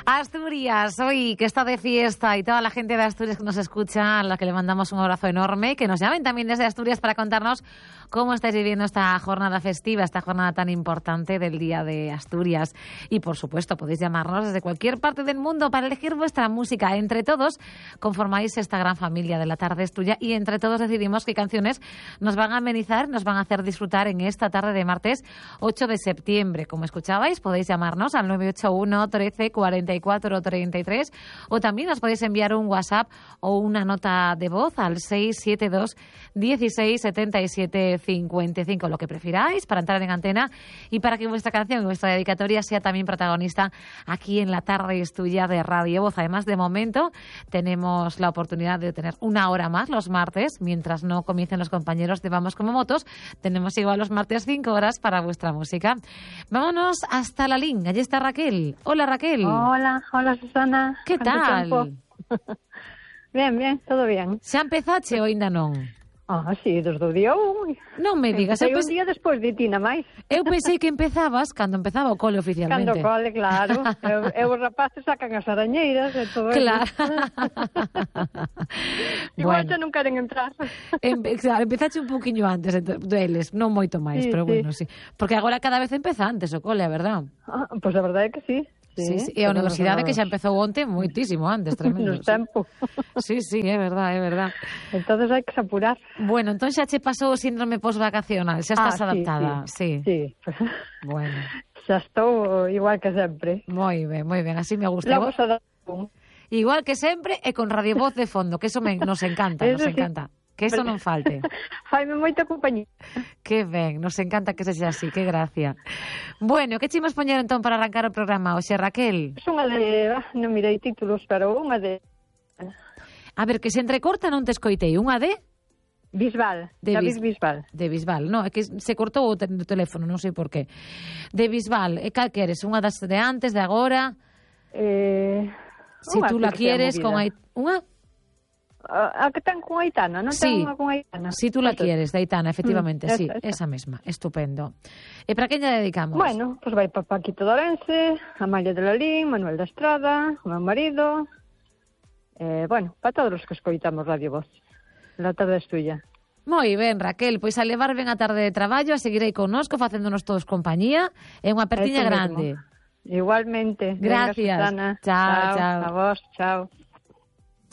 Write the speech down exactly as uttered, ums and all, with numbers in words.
Asturias, hoy que está de fiesta y toda la gente de Asturias que nos escucha, a la que le mandamos un abrazo enorme, que nos llamen también desde Asturias para contarnos cómo estáis viviendo esta jornada festiva, esta jornada tan importante del Día de Asturias. Y por supuesto podéis llamarnos desde cualquier parte del mundo para elegir vuestra música. Entre todos conformáis esta gran familia de La Tarde es Tuya y entre todos decidimos qué canciones nos van a amenizar, nos van a hacer disfrutar en esta tarde de martes ocho de septiembre. Como escuchabais, podéis llamarnos al nueve ocho uno, trece, cuarenta y cuatro, treinta y tres o también os podéis enviar un WhatsApp o una nota de voz al seis siete dos, dieciséis, setenta y siete, cincuenta y cinco, lo que prefiráis para entrar en antena y para que vuestra canción y vuestra dedicatoria sea también protagonista aquí en La Tarde es Tuya de Radio Voz. Además, de momento tenemos la oportunidad de tener una hora más los martes, mientras no comiencen los compañeros de Vamos como Motos, tenemos igual los martes cinco horas para vuestra música. Vámonos hasta la línea. Allí está Raquel. Hola, Raquel. Hola, hola Susana. ¿Qué tal? Bien, bien, todo bien. Xa empezache o ainda non? Ah, sí, desde o día un. Non me digas. Empecé Eu un pens... día despois de ti, na máis. Eu pensei que empezabas cando empezaba o cole oficialmente. Cando cole, claro. eu, eu os rapaces sacan as arañeiras e todo claro. eso. Igual Bueno. xa non queren entrar. Empe claro, empezaste un poquinho antes deles, non moito máis, Sí, pero sí. bueno, sí. Porque agora cada vez empeza antes o cole, a verdad? Ah, pois pues a verdade é que sí. Sí, sí. E a universidade que xa empezou onte moitísimo antes, tremendo. Nos tempo. Sí, sí, é verdad, é verdad. Entonces hai que se apurar. Bueno, entón xa che pasou o síndrome posvacacional, xa estás ah, adaptada. Sí, sí. sí. Bueno. Xa estou igual que sempre. Moi ben, moi ben, así me gusta. Logo se dá un. Igual que sempre e con Radio Voz de fondo, que eso me, nos encanta, nos Eso sí. encanta. Que eso non falte. Faime moita compañía. Que ben, nos encanta que sexa así, que gracia. Bueno, que chimos poñer entón para arrancar o programa, oxe, Raquel? Es unha de... Ah, non mirei títulos, pero unha de... A ver, que se entrecorta non te escoitei. Unha de? Bisbal, De David Bis- Bisbal. De Bisbal, no, é que se cortou o te- o teléfono, non sei por qué. De Bisbal, e cal queres? Unha das de antes, de agora? Eh, Si unha tú la que sea quieres, con movida. Ait- unha? A, a que ten con Aitana, non Sí. ten unha con Aitana? Si tú la Pois quieres, de Aitana, efectivamente, Mm, sí, esa, esa. esa mesma, estupendo. E para quen lla dedicamos? Bueno, pois pues vai para Paquito Dorense, Amalia de Lalín, Manuel da Estrada, o meu marido, eh, bueno, para todos os que escoitamos Radio Voz. La tarde es tuya. Moi ben, Raquel, pois a levar ben a tarde de traballo, a seguir aí connosco, facéndonos todos compañía, é unha apertiña Eso grande. mesmo. Igualmente. Gracias. Venga, Susana. Chao, chao. A vos, chao.